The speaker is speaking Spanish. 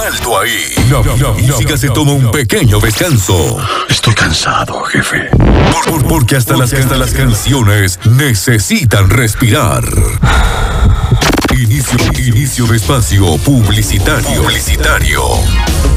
alto ahí. La música se toma un pequeño descanso. Estoy cansado, jefe. Porque hasta las canciones necesitan respirar. Inicio de espacio publicitario.